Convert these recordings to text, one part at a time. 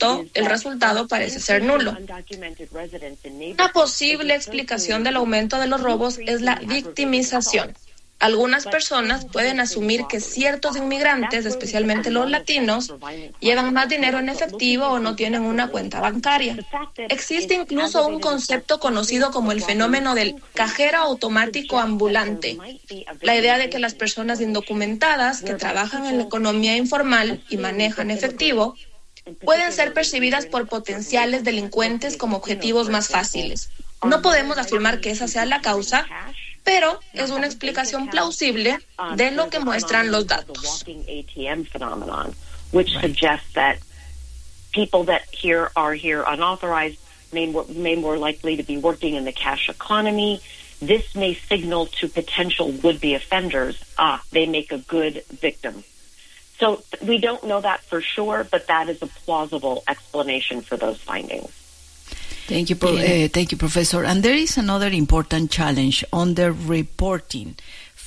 esto, el resultado parece ser nulo. Una posible explicación del aumento de los robos es la victimización. Algunas personas pueden asumir que ciertos inmigrantes, especialmente los latinos, llevan más dinero en efectivo o no tienen una cuenta bancaria. Existe incluso un concepto conocido como el fenómeno del cajero automático ambulante. La idea de que las personas indocumentadas que trabajan en la economía informal y manejan efectivo pueden ser percibidas por potenciales delincuentes como objetivos más fáciles. No podemos afirmar que esa sea la causa, pero es una explicación plausible de lo que muestran los datos. Which suggests that people that are here unauthorized may more likely to be working in the cash economy. This may signal to potential would-be offenders, they make a good victim. So we don't know that for sure, but that is a plausible explanation for those findings. Thank you, Professor. And there is another important challenge: underreporting.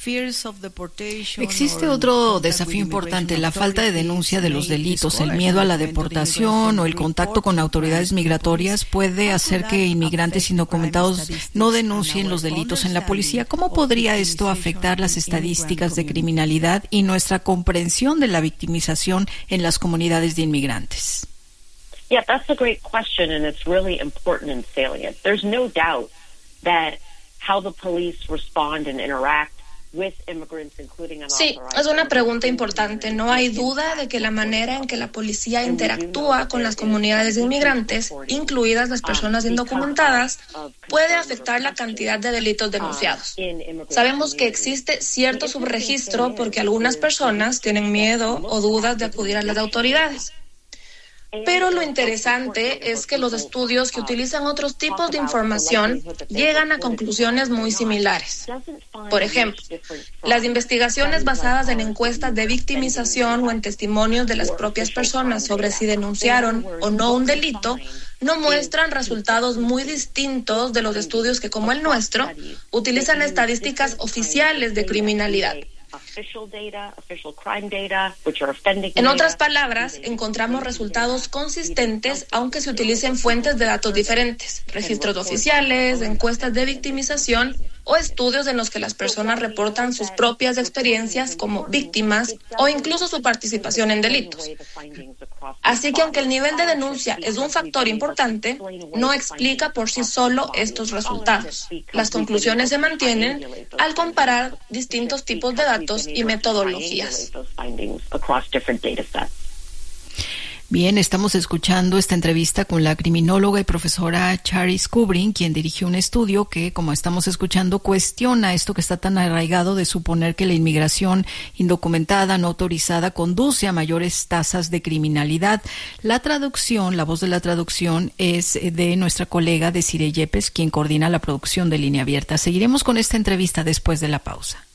Existe otro desafío importante, la falta de denuncia de los delitos. El miedo a la deportación o el contacto con autoridades migratorias puede hacer que inmigrantes indocumentados no denuncien los delitos en la policía. ¿Cómo podría esto afectar las estadísticas de criminalidad y nuestra comprensión de la victimización en las comunidades de inmigrantes? Yeah, that's a great question, and it's really important and salient. There's no doubt that how the police respond and interact with immigrants, including unauthorized. Sí, es una pregunta importante. No hay duda de que la manera en que la policía interactúa con las comunidades de inmigrantes, incluidas las personas indocumentadas, puede afectar la cantidad de delitos denunciados. Sabemos que existe cierto subregistro porque algunas personas tienen miedo o dudas de acudir a las autoridades. Pero lo interesante es que los estudios que utilizan otros tipos de información llegan a conclusiones muy similares. Por ejemplo, las investigaciones basadas en encuestas de victimización o en testimonios de las propias personas sobre si denunciaron o no un delito no muestran resultados muy distintos de los estudios que, como el nuestro, utilizan estadísticas oficiales de criminalidad. En otras palabras, encontramos resultados consistentes aunque se utilicen fuentes de datos diferentes, registros oficiales, encuestas de victimización o estudios en los que las personas reportan sus propias experiencias como víctimas o incluso su participación en delitos. Así que aunque el nivel de denuncia es un factor importante, no explica por sí solo estos resultados. Las conclusiones se mantienen al comparar distintos tipos de datos y metodologías. Bien, estamos escuchando esta entrevista con la criminóloga y profesora Charis Kubrin, quien dirigió un estudio que, como estamos escuchando, cuestiona esto que está tan arraigado de suponer que la inmigración indocumentada, no autorizada, conduce a mayores tasas de criminalidad. La traducción, la voz de la traducción es de nuestra colega Desiree Yepes, quien coordina la producción de Línea Abierta. Seguiremos con esta entrevista después de la pausa.